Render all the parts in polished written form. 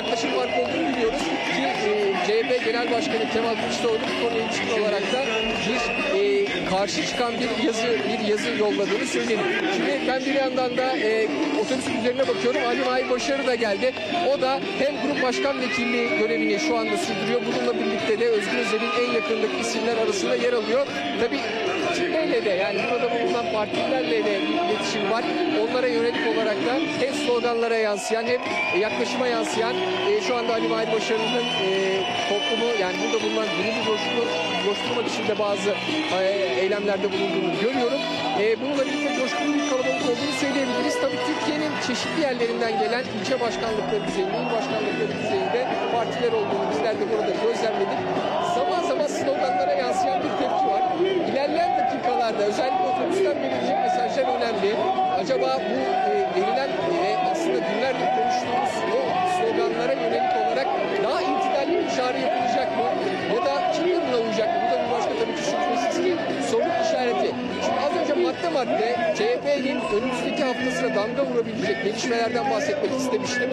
yaklaşım farkı olduğunu biliyoruz ki CHP Genel Başkanı Kemal Kılıçdaroğlu bu konuya ilişkin olarak da bir karşı çıkan bir yazı yolladığını söyledim. Şimdi ben bir yandan da otobüsün üzerine bakıyorum. Ali Mahir Başarı da geldi. O da hem grup başkan vekilliği görevini şu anda sürdürüyor. Bununla birlikte de Özgür Özel'in en yakındaki isimler arasında yer alıyor. Tabii kitleyle de, yani burada bulunan partilerle de bir iletişim var. Onlara yönelik olarak da hem sloganlara yansıyan hem yaklaşıma yansıyan şu anda Ali Mahir Başarı'nın toplumu, yani burada bulunan grubu coşturmak için de bazı eylemlerde bulunduğunu görüyorum. Bununla birlikte coşkulu bir kalabalık olduğunu söyleyebiliriz. Tabii Türkiye'nin çeşitli yerlerinden gelen ilçe başkanlıkları düzeyinde, il başkanlıkları düzeyinde partiler olduğunu bizler de burada gözlemledik. Zaman zaman sloganlara yansıyan bir tepki var. İlerleyen dakikalarda özellikle otobüsten verilecek mesajlar önemli. Acaba bu verilen aslında günlerdir konuştuğumuz o sloganlara yönelik olarak daha intidalli bir çağrı yapılacak mı? Ya da kimler buna uyacak mı? Bu da bir başka tabii ki şüphesiz ki soru işareti. Şimdi az önce madde CHP'nin önümüzdeki haftasına damga vurabilecek gelişmelerden bahsetmek istemiştim.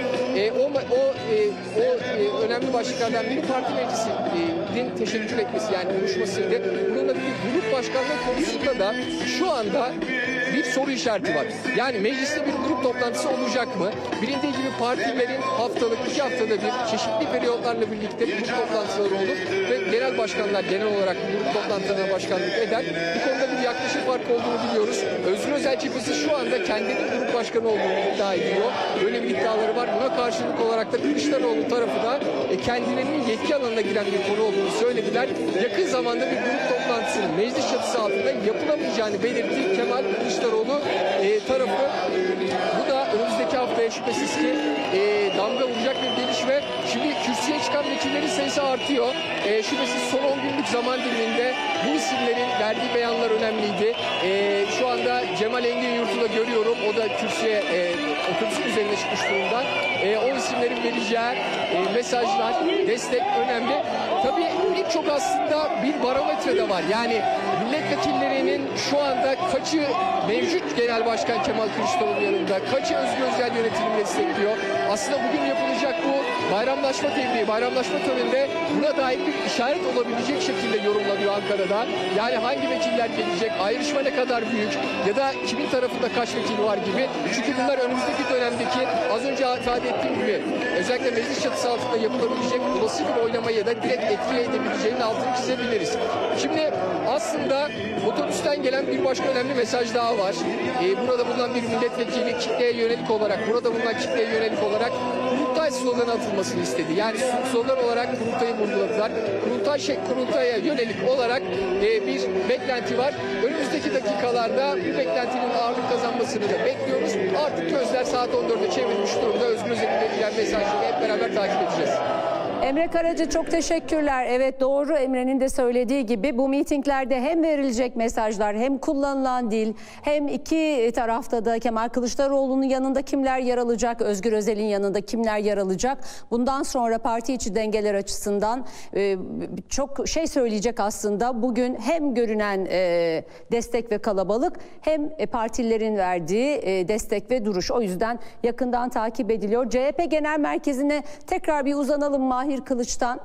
O önemli başlıklardan biri parti meclisinin teşekkür etmesi, yani oluşmasıydı. Bununla bir grup başkanlığı konusunda da şu anda bir soru işareti var. Yani mecliste bir grup toplantısı olacak mı? Bilindiği gibi partilerin haftalık, 2 haftada bir çeşitli periyotlarla birlikte grup toplantıları olur ve genel başkanlar genel olarak grup toplantılarına başkanlık eder. Bu konuda bir yaklaşım farkı olduğunu biliyoruz. Özgür Özel cephesi şu anda kendinin grup başkanı olduğunu iddia ediyor. Böyle bir iddiaları var. Buna karşılık olarak da Kılıçdaroğlu tarafı da kendilerinin yetki alanına giren bir konu olduğunu söylediler. Yakın zamanda bir grup toplantısının meclis çatısı altında yapılamayacağını belirtti Kemal Kılıçdaroğlu tarafı. Bu da önümüzdeki haftaya şüphesiz ki damga vuracak bir gelişme. Şimdi kürsüye çıkan vekillerin sayısı artıyor. Şüphesiz son 10 günlük zaman diliminde bu isimlerin verdiği beyanlar önemliydi. Şu anda Cemal Engin Yurt'u da görüyorum. O da kürsüye otobüsün üzerine çıkmış durumda. O isimlerin vereceği mesajlar, destek önemli. Tabii birçok aslında bir barometre de var. Yani milletvekillerinin şu anda kaçı mevcut Genel Başkan Kemal Kılıçdaroğlu yanında, kaçı Özgür Özel yönetimini destekliyor. Aslında bugün yapılacak bu bayramlaşma tebriği, bayramlaşma töreninde buna dair bir işaret olabilecek şekilde yorumlanıyor Ankara'da. Yani hangi vekiller gelecek, ayrışma ne kadar büyük ya da kimin tarafında kaç vekil var gibi. Çünkü bunlar önümüzdeki dönemdeki az önce ifade ettiğim gibi özellikle meclis çatısı altında yapılabilecek olası bir oylamayı da direkt etki edebileceğinin altını çizebiliriz. Şimdi aslında otobüsten gelen bir başka önemli mesaj daha var. Burada bulunan bir milletvekili kitleye yönelik olarak, kurultay sloganı atılmasını istedi. Yani slogan olarak kurultayı vurguladılar. Kurultaya yönelik olarak bir beklenti var. Önümüzdeki dakikalarda bu beklentinin ağırlık kazanmasını da bekliyoruz. Artık gözler saat 14'e çevrilmiş durumda. Özgür Özel'in verilen mesajları hep beraber takip edeceğiz. Emre Karacı, çok teşekkürler. Evet, doğru, Emre'nin de söylediği gibi bu mitinglerde hem verilecek mesajlar, hem kullanılan dil, hem iki tarafta da Kemal Kılıçdaroğlu'nun yanında kimler yer alacak, Özgür Özel'in yanında kimler yer alacak. Bundan sonra parti içi dengeler açısından çok şey söyleyecek aslında. Bugün hem görünen destek ve kalabalık, hem partilerin verdiği destek ve duruş. O yüzden yakından takip ediliyor. CHP Genel Merkezi'ne tekrar bir uzanalım Mahir Kılıç'tan,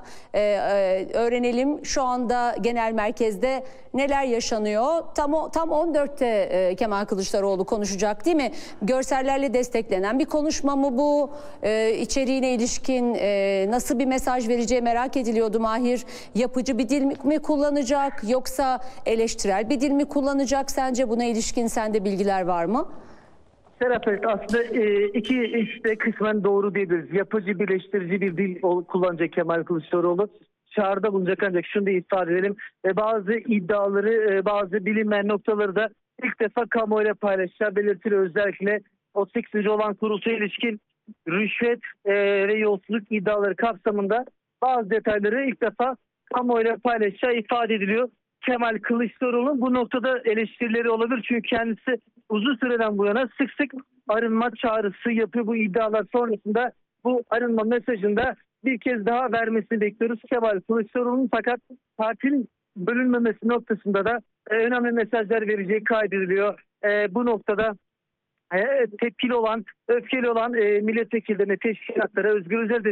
öğrenelim şu anda genel merkezde neler yaşanıyor. Tam 14'te Kemal Kılıçdaroğlu konuşacak, değil mi? Görsellerle desteklenen bir konuşma mı bu? İçeriğine ilişkin nasıl bir mesaj vereceği merak ediliyordu Mahir. Yapıcı bir dil mi kullanacak, yoksa eleştirel bir dil mi kullanacak? Sence buna ilişkin sende bilgiler var mı? Serap, aslında iki işte kısmen doğru diyebiliriz. Yapıcı, birleştirici bir dil kullanacak Kemal Kılıçdaroğlu. Çağrıda bulunacak, ancak şunu da ifade edelim. Bazı iddiaları, bazı bilinmeyen noktaları da ilk defa kamuoyuyla paylaşacağı belirtiliyor. Özellikle o 8. olan kurultaya ilişkin rüşvet ve yolsuzluk iddiaları kapsamında bazı detayları ilk defa kamuoyuyla paylaşacağı ifade ediliyor. Kemal Kılıçdaroğlu'nun bu noktada eleştirileri olabilir. Çünkü kendisi uzun süreden bu yana sık sık arınma çağrısı yapıyor. Bu iddialar sonrasında bu arınma mesajında bir kez daha vermesini bekliyoruz Kemal Kılıçdaroğlu'nun, fakat partinin bölünmemesi noktasında da önemli mesajlar vereceği kaydediliyor. Bu noktada tepkili olan, öfkeli olan milletvekillerine, teşkilatlara, Özgür Özel